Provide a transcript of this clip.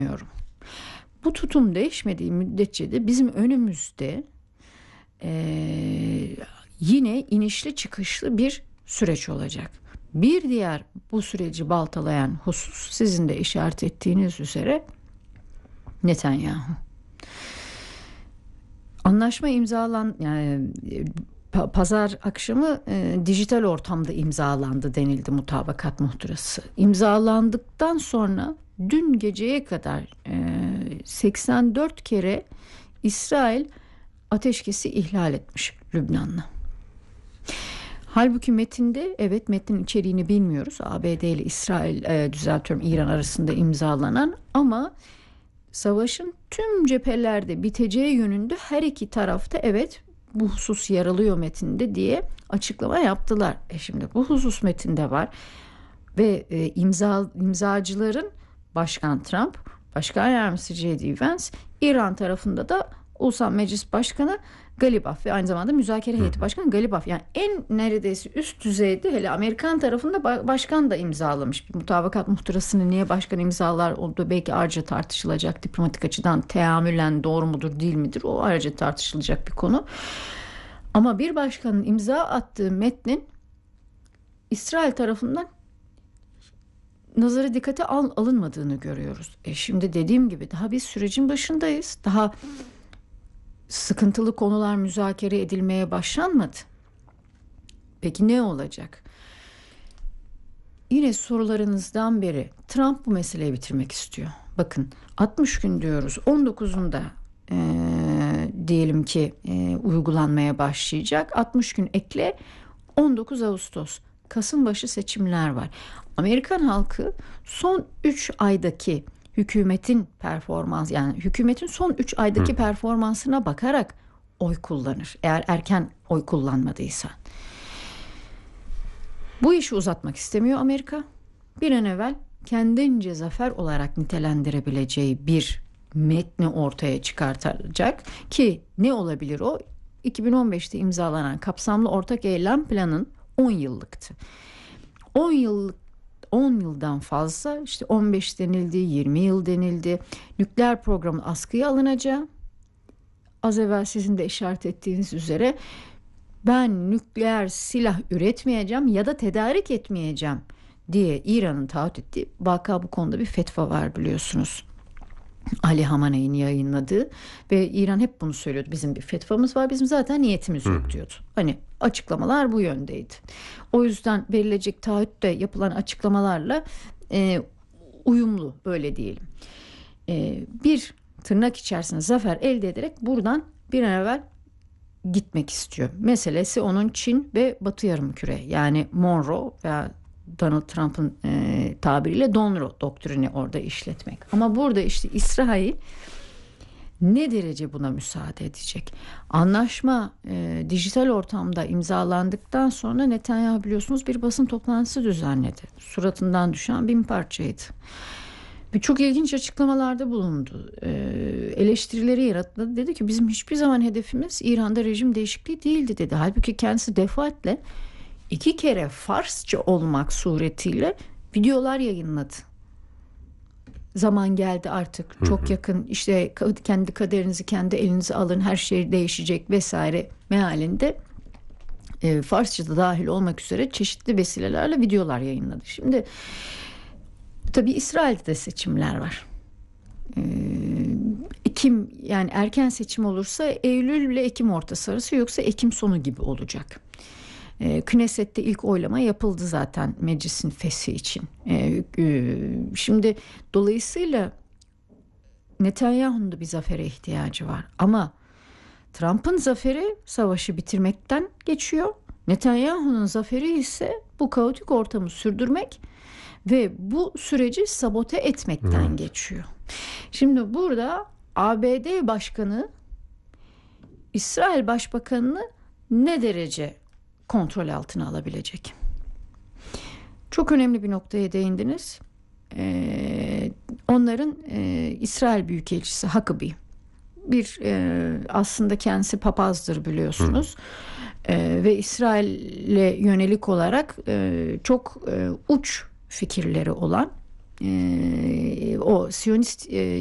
Bu tutum değişmediği müddetçe de bizim önümüzde yine inişli çıkışlı bir süreç olacak. Bir diğer bu süreci baltalayan husus, sizin de işaret ettiğiniz üzere, Netanyahu. Anlaşma pazar akşamı dijital ortamda imzalandı denildi, mutabakat muhtırası. İmzalandıktan sonra dün geceye kadar 84 kere İsrail ateşkesi ihlal etmiş Lübnan'la. Halbuki metinde, evet, metnin içeriğini bilmiyoruz. ABD ile İran arasında imzalanan, ama savaşın tüm cephelerde biteceği yönünde her iki tarafta evet bu husus yer alıyor metinde diye açıklama yaptılar. Şimdi bu husus metinde var ve imzacıların Başkan Trump, Başkan Yardımcısı J.D. Vance, İran tarafında da Ulusal Meclis Başkanı Galibaf ve aynı zamanda müzakere heyeti başkanı Galibaf. Yani en neredeyse üst düzeyde, hele Amerikan tarafında başkan da imzalamış. Bir mutabakat muhtırasını niye başkan imzalar olduğu belki ayrıca tartışılacak. Diplomatik açıdan teamülen doğru mudur değil midir, o ayrıca tartışılacak bir konu. Ama bir başkanın imza attığı metnin İsrail tarafından nazara dikkate alınmadığını görüyoruz. Şimdi dediğim gibi daha biz sürecin başındayız. Daha sıkıntılı konular müzakere edilmeye başlanmadı. Peki ne olacak? Yine sorularınızdan biri, Trump bu meseleyi bitirmek istiyor. Bakın, 60 gün diyoruz. 19'unda diyelim ki uygulanmaya başlayacak. 60 gün ekle, 19 Ağustos. Kasım başı seçimler var. Amerikan halkı son 3 aydaki hükümetin performans, yani hükümetin son 3 aydaki performansına bakarak oy kullanır. Eğer erken oy kullanmadıysa. Bu işi uzatmak istemiyor Amerika. Bir an evvel kendince zafer olarak nitelendirebileceği bir metni ortaya çıkartacak ki ne olabilir o? 2015'te imzalanan kapsamlı ortak eylem planın 10 yıllıktı. 10 yıldan fazla, işte 15 denildi, 20 yıl denildi. Nükleer programın askıya alınacağı, az evvel sizin de işaret ettiğiniz üzere, ben nükleer silah üretmeyeceğim ya da tedarik etmeyeceğim diye İran'ın taahhüt ettiği, vaka bu konuda bir fetva var biliyorsunuz. Ali Hamaney'in yayınladığı ve İran hep bunu söylüyordu. Bizim bir fetvamız var, bizim zaten niyetimiz yok diyordu. Hani açıklamalar bu yöndeydi. O yüzden verilecek taahhütte yapılan açıklamalarla uyumlu, böyle diyelim. Bir tırnak içerisinde zafer elde ederek buradan bir an evvel gitmek istiyor. Meselesi onun Çin ve Batı Yarımküre, yani Monroe veya Donald Trump'ın tabiriyle Donroe doktrini orada işletmek. Ama burada işte İsrail ne derece buna müsaade edecek? Anlaşma dijital ortamda imzalandıktan sonra Netanyahu biliyorsunuz bir basın toplantısı düzenledi. Suratından düşen bin parçaydı. Ve çok ilginç açıklamalarda bulundu. Eleştirileri yaratmadı. Dedi ki bizim hiçbir zaman hedefimiz İran'da rejim değişikliği değildi dedi. Halbuki kendisi defaatle 2 kere Farsça olmak suretiyle videolar yayınladı. Zaman geldi artık, çok yakın, işte kendi kaderinizi kendi elinize alın, her şey değişecek vesaire mealinde Farsça'da dahil olmak üzere çeşitli vesilelerle videolar yayınladı. Şimdi tabii İsrail'de de seçimler var. Ekim, yani erken seçim olursa Eylül ile Ekim ortası arası, yoksa Ekim sonu gibi olacak. Knesset'te ilk oylama yapıldı zaten meclisin feshi için. Şimdi dolayısıyla Netanyahu'nun da bir zafere ihtiyacı var. Ama Trump'ın zaferi savaşı bitirmekten geçiyor. Netanyahu'nun zaferi ise bu kaotik ortamı sürdürmek ve bu süreci sabote etmekten geçiyor. Şimdi burada ABD Başkanı İsrail Başbakanı'nı ne derece kontrol altına alabilecek? Çok önemli bir noktaya değindiniz. Onların İsrail Büyükelçisi Huckabee, bir aslında kendisi papazdır biliyorsunuz. Ve İsrail'e yönelik olarak çok uç fikirleri olan, o Siyonist